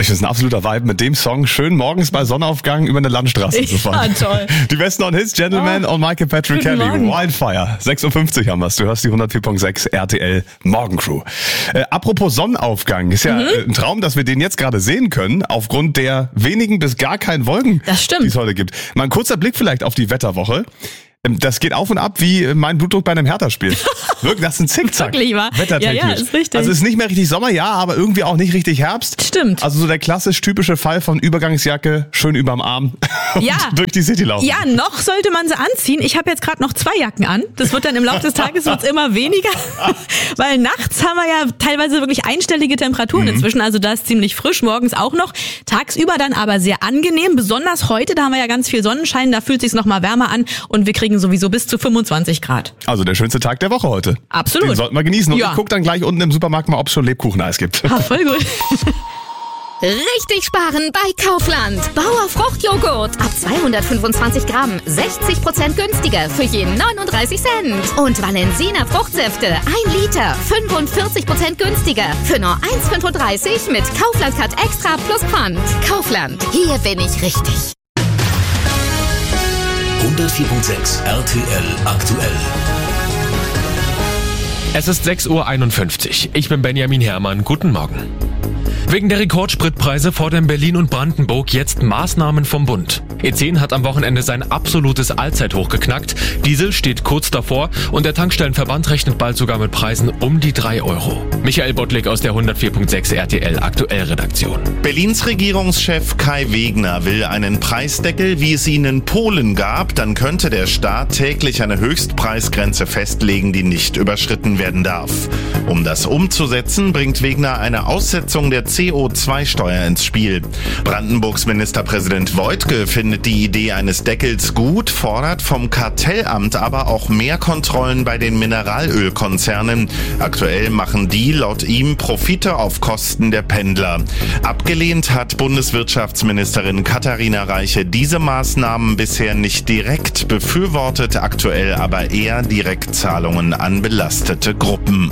Das ist ein absoluter Vibe mit dem Song. Schön morgens bei Sonnenaufgang über eine Landstraße zu fahren. Ja, toll. Die besten on Hits, Gentleman und Michael Patrick Kelly. Wildfire. 6.50 Uhr haben wir's. Du hörst die 104.6 RTL Morgencrew. Apropos Sonnenaufgang. Ist ja ein Traum, dass wir den jetzt gerade sehen können, aufgrund der wenigen bis gar keinen Wolken, die es heute gibt. Mal ein kurzer Blick vielleicht auf die Wetterwoche. Das geht auf und ab wie mein Blutdruck bei einem Hertha-Spiel. Wirklich, das ist ein Zickzack. Wirklich wahr? Wettertechnisch. Ja, ist richtig. Also es ist nicht mehr richtig Sommer, ja, aber irgendwie auch nicht richtig Herbst. Stimmt. Also so der klassisch typische Fall von Übergangsjacke, schön überm Arm und durch die City laufen. Ja, noch sollte man sie anziehen. Ich habe jetzt gerade noch 2 Jacken an. Das wird dann im Laufe des Tages wird's immer weniger. Weil nachts haben wir ja teilweise wirklich einstellige Temperaturen inzwischen. Also da ist ziemlich frisch, morgens auch noch. Tagsüber dann aber sehr angenehm. Besonders heute, da haben wir ja ganz viel Sonnenschein. Da fühlt es sich noch mal wärmer an und wir kriegen sowieso bis zu 25 Grad. Also der schönste Tag der Woche heute. Absolut. Den sollten wir genießen. Und ich gucke dann gleich unten im Supermarkt mal, ob es schon Lebkucheneis gibt. Ah, voll gut. Richtig sparen bei Kaufland. Bauer Fruchtjoghurt. Ab 225 Gramm 60% günstiger für je 39 Cent. Und Valensina Fruchtsäfte 1 Liter 45% günstiger für nur 1,35 mit Kaufland Card Extra plus Pfand. Kaufland. Hier bin ich richtig. 104.6 RTL aktuell. Es ist 6.51 Uhr. Ich bin Benjamin Herrmann. Guten Morgen. Wegen der Rekordspritpreise fordern Berlin und Brandenburg jetzt Maßnahmen vom Bund. E10 hat am Wochenende sein absolutes Allzeithoch geknackt. Diesel steht kurz davor und der Tankstellenverband rechnet bald sogar mit Preisen um die 3 Euro. Michael Bottlik aus der 104.6 RTL aktuell Redaktion. Berlins Regierungschef Kai Wegner will einen Preisdeckel, wie es ihn in Polen gab. Dann könnte der Staat täglich eine Höchstpreisgrenze festlegen, die nicht überschritten werden darf. Um das umzusetzen, bringt Wegner eine Aussetzung der CO2-Steuer ins Spiel. Brandenburgs Ministerpräsident Woidke findet die Idee eines Deckels gut, fordert vom Kartellamt aber auch mehr Kontrollen bei den Mineralölkonzernen. Aktuell machen die laut ihm Profite auf Kosten der Pendler. Abgelehnt hat Bundeswirtschaftsministerin Katharina Reiche diese Maßnahmen bisher nicht direkt, befürwortet aktuell aber eher Direktzahlungen an belastete Gruppen.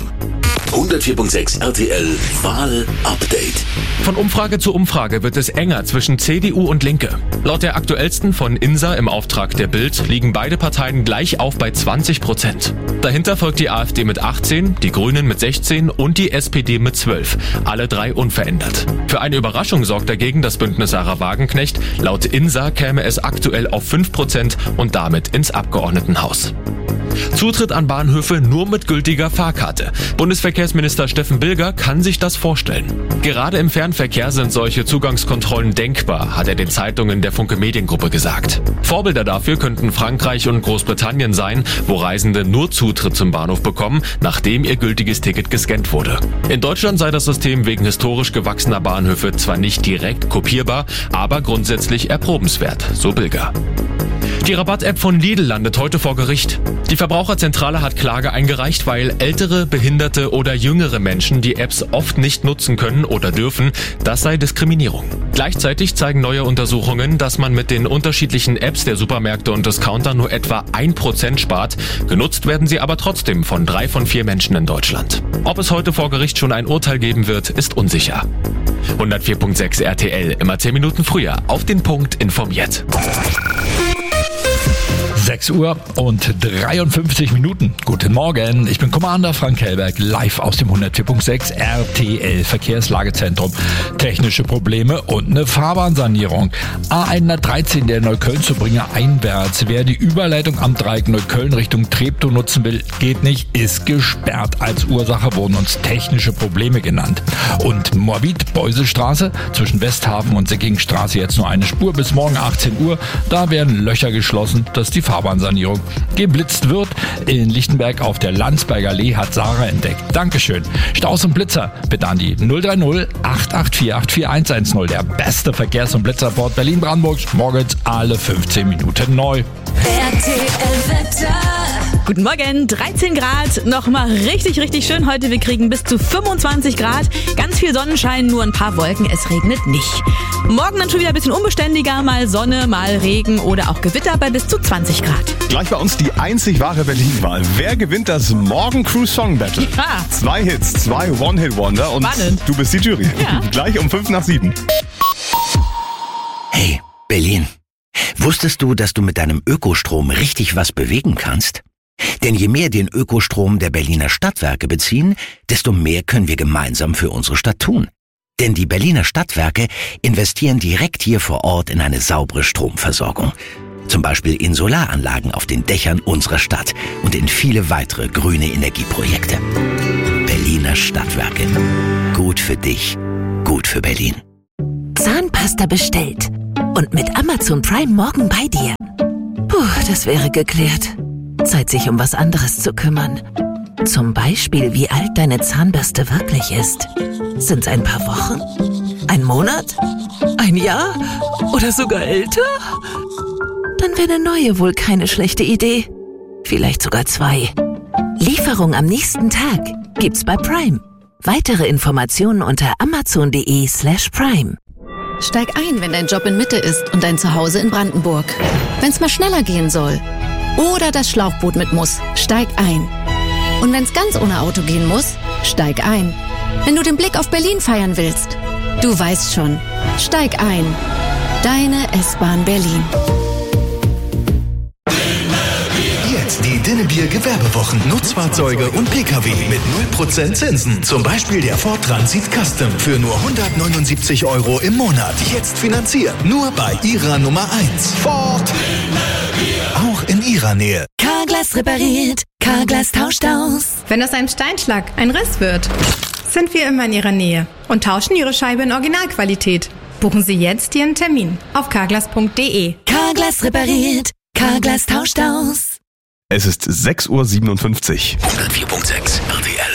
104.6 RTL Wahl-Update. Von Umfrage zu Umfrage wird es enger zwischen CDU und Linke. Laut der aktuellsten von INSA im Auftrag der Bild liegen beide Parteien gleich auf bei 20%. Dahinter folgt die AfD mit 18, die Grünen mit 16 und die SPD mit 12. Alle 3 unverändert. Für eine Überraschung sorgt dagegen das Bündnis Sarah Wagenknecht. Laut INSA käme es aktuell auf 5% und damit ins Abgeordnetenhaus. Zutritt an Bahnhöfe nur mit gültiger Fahrkarte. Bundesverkehrsminister Steffen Bilger kann sich das vorstellen. Gerade im Fernverkehr sind solche Zugangskontrollen denkbar, hat er den Zeitungen der Funke Mediengruppe gesagt. Vorbilder dafür könnten Frankreich und Großbritannien sein, wo Reisende nur Zutritt zum Bahnhof bekommen, nachdem ihr gültiges Ticket gescannt wurde. In Deutschland sei das System wegen historisch gewachsener Bahnhöfe zwar nicht direkt kopierbar, aber grundsätzlich erprobenswert, so Bilger. Die Rabatt-App von Lidl landet heute vor Gericht. Die Verbraucherzentrale hat Klage eingereicht, weil ältere, behinderte oder jüngere Menschen die Apps oft nicht nutzen können oder dürfen. Das sei Diskriminierung. Gleichzeitig zeigen neue Untersuchungen, dass man mit den unterschiedlichen Apps der Supermärkte und Discounter nur etwa 1% spart. Genutzt werden sie aber trotzdem von 3 von 4 Menschen in Deutschland. Ob es heute vor Gericht schon ein Urteil geben wird, ist unsicher. 104.6 RTL, immer 10 Minuten früher, auf den Punkt informiert. 6 Uhr und 53 Minuten. Guten Morgen, ich bin Commander Frank Hellberg, live aus dem 104.6 RTL Verkehrslagezentrum. Technische Probleme und eine Fahrbahnsanierung. A113 der Neukölln-Zubringer einwärts. Wer die Überleitung am Dreieck Neukölln Richtung Treptow nutzen will, geht nicht, ist gesperrt. Als Ursache wurden uns technische Probleme genannt. Und Moabit-Beuselstraße zwischen Westhafen und Sickingstraße jetzt nur eine Spur bis morgen 18 Uhr. Da werden Löcher geschlossen, dass die Fahrbahnsanierung geblitzt wird. In Lichtenberg auf der Landsberger Allee hat Sarah entdeckt. Dankeschön. Staus und Blitzer bitte an die 030 884 84110. Der beste Verkehrs- und Blitzerport Berlin-Brandenburg. Morgens alle 15 Minuten neu. RTL Wetter. Guten Morgen, 13 Grad, nochmal richtig, richtig schön heute. Wir kriegen bis zu 25 Grad, ganz viel Sonnenschein, nur ein paar Wolken, es regnet nicht. Morgen dann schon wieder ein bisschen unbeständiger, mal Sonne, mal Regen oder auch Gewitter bei bis zu 20 Grad. Gleich bei uns die einzig wahre Berlin-Wahl. Wer gewinnt das Morgen Crew Song Battle? Ja. 2 Hits, 2 One-Hit-Wonder und Spannend. du bist die Jury. Ja. Gleich um 6:55. Hey, Berlin. Wusstest du, dass du mit deinem Ökostrom richtig was bewegen kannst? Denn je mehr den Ökostrom der Berliner Stadtwerke beziehen, desto mehr können wir gemeinsam für unsere Stadt tun. Denn die Berliner Stadtwerke investieren direkt hier vor Ort in eine saubere Stromversorgung. Zum Beispiel in Solaranlagen auf den Dächern unserer Stadt und in viele weitere grüne Energieprojekte. Berliner Stadtwerke. Gut für dich, gut für Berlin. Zahnpasta bestellt. Und mit Amazon Prime morgen bei dir. Puh, das wäre geklärt. Zeit, sich um was anderes zu kümmern. Zum Beispiel, wie alt deine Zahnbürste wirklich ist. Sind's ein paar Wochen? Ein Monat? Ein Jahr? Oder sogar älter? Dann wäre eine neue wohl keine schlechte Idee. Vielleicht sogar 2. Lieferung am nächsten Tag gibt's bei Prime. Weitere Informationen unter amazon.de/prime. Steig ein, wenn dein Job in Mitte ist und dein Zuhause in Brandenburg. Wenn's mal schneller gehen soll. Oder das Schlauchboot mit muss, steig ein. Und wenn's ganz ohne Auto gehen muss, steig ein. Wenn du den Blick auf Berlin feiern willst, du weißt schon, steig ein. Deine S-Bahn Berlin. Jetzt die Dinnebier Gewerbewochen. Nutzfahrzeuge und Pkw mit 0% Zinsen. Zum Beispiel der Ford Transit Custom für nur 179 € im Monat. Jetzt finanziert. Nur bei Ihrer Nummer 1. Ford. Auch in Ihrer Nähe. Carglass repariert, Carglass tauscht aus. Wenn aus einem Steinschlag ein Riss wird, sind wir immer in Ihrer Nähe und tauschen Ihre Scheibe in Originalqualität. Buchen Sie jetzt Ihren Termin auf carglass.de. Carglass repariert, Carglass tauscht aus. Es ist 6:57 Uhr. 104.6 RTL.